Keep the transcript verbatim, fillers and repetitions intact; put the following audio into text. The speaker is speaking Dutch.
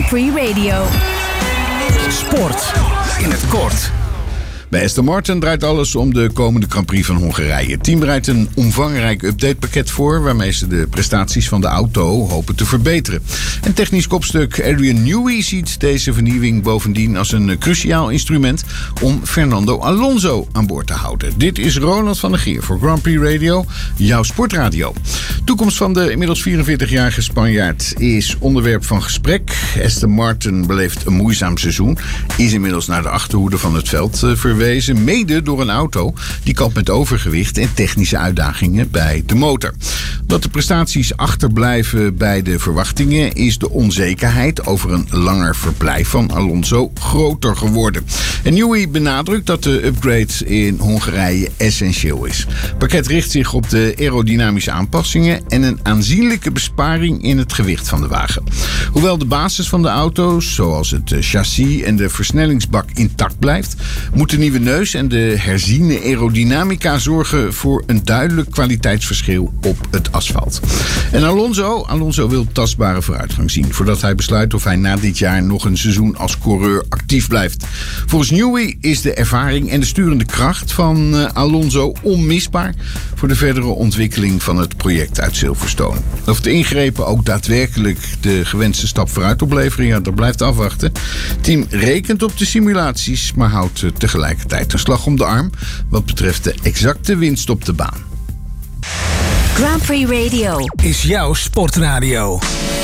Prix Radio. Sport in het kort. Bij Aston Martin draait alles om de komende Grand Prix van Hongarije. Het team bereidt een omvangrijk updatepakket voor, waarmee ze de prestaties van de auto hopen te verbeteren. En technisch kopstuk Adrian Newey ziet deze vernieuwing bovendien als een cruciaal instrument om Fernando Alonso aan boord te houden. Dit is Ronald van der Geer voor Grand Prix Radio, jouw sportradio. Toekomst van de inmiddels vierenveertigjarige Spanjaard is onderwerp van gesprek. Aston Martin beleeft een moeizaam seizoen, is inmiddels naar de achterhoede van het veld verwezen. Wezen, mede door een auto die kampt met overgewicht en technische uitdagingen bij de motor. Dat de prestaties achterblijven bij de verwachtingen is de onzekerheid over een langer verblijf van Alonso groter geworden. En Newey benadrukt dat de upgrade in Hongarije essentieel is. Het pakket richt zich op de aerodynamische aanpassingen en een aanzienlijke besparing in het gewicht van de wagen. Hoewel de basis van de auto's, zoals het chassis en de versnellingsbak intact blijft, moet de nieuwe neus en de herziene aerodynamica zorgen voor een duidelijk kwaliteitsverschil op het asfalt. En Alonso, Alonso wil tastbare vooruitgang zien voordat hij besluit of hij na dit jaar nog een seizoen als coureur actief blijft. Volgens Newey is de ervaring en de sturende kracht van uh, Alonso onmisbaar voor de verdere ontwikkeling van het project uit Silverstone. Of de ingrepen ook daadwerkelijk de gewenste stap vooruit opleveren, ja, dat blijft afwachten. Het team rekent op de simulaties, maar houdt uh, tegelijkertijd een slag om de arm wat betreft de exacte winst op de baan. Grand Prix Radio is jouw sportradio.